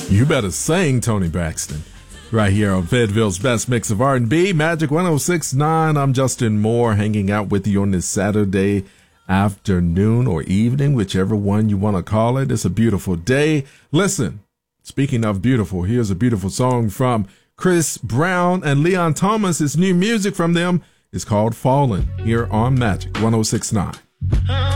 You better sing, Tony Braxton. Right here on Fayetteville's best mix of R&B, Magic 106.9. I'm Justin Moore, hanging out with you on this Saturday afternoon or evening, whichever one you want to call it. It's a beautiful day. Listen, speaking of beautiful, here's a beautiful song from Chris Brown and Leon Thomas. It's new music from them. It's called Fallen here on Magic 106.9.